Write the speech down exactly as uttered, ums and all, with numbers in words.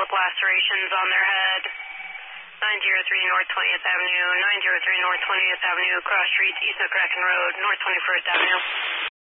develop lacerations on their head. nine oh three North twentieth Avenue, nine oh three North twentieth Avenue, cross streets east of Kraken Road, North twenty-first Avenue.